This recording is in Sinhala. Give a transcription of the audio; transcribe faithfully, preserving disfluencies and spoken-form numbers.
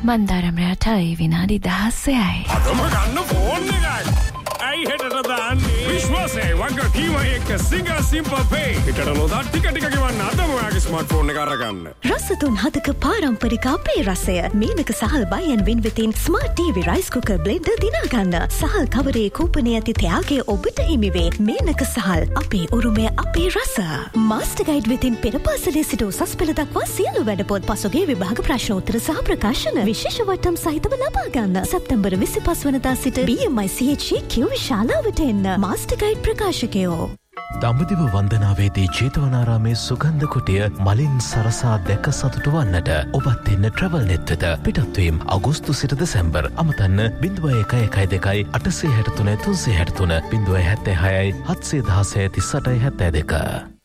මන්දාරම් රටයි විනාඩි දහසයයි. අදම ගන්න ෆෝන් එකයි. ඇයි හෙටට දාන්නේ? විශ්වාසයේ වගකීම එක්ක සිංගල් සිම්පල් පේ. හිතට නොදා ටික ටික ගෙවන්න අදම ඔයාගේ ස්මාර්ට්ෆෝන් එක අරගන්න. රසතුන් හදක පාරම්පරික අපේ රසය. Menaka සහල් බයන් win විතින් smart TV rice cooker blender දිනා ගන්න. සහල් කවරේ කූපනයේ ඇති ත්‍යාගයේ ඔබට හිමි වේ. මේනක සහල් අපේ උරුමය අපේ රස. මාස්ටර් ගයිඩ් වෙතින් පෙර පාසලේ සිට උසස් පෙළ දක්වා සියලු වැඩපොත් පසුගිය විභාග ප්‍රශ්නෝත්තර සහ ප්‍රකාශන විශේෂ වටම් සහිතව ලබා ගන්න. සැප්තැම්බර් විසිපස් වනදා සිට බී එම් ආයි සී එච් ක්‍යු ශාලාවට එන්න. Master guide ප්‍රකාශකයෝ. දඹදිව වන්දනාවේදී ජේතවනාරාමේ සුගන්ධ කුටිය මලින් සරසා දැක සතුටු වන්නට ඔබත් එන්න ට්‍රැවල් නෙට් වෙත. පිටත්වීම අගෝස්තු සිට දෙසැම්බර්. අමතන්න ज़ीरो एक एक एक दो आठ सात तीन तीन तीन ज़ीरो एक सात हय हत्से दहසය තිස් අටයි හැත්තෑ දෙක.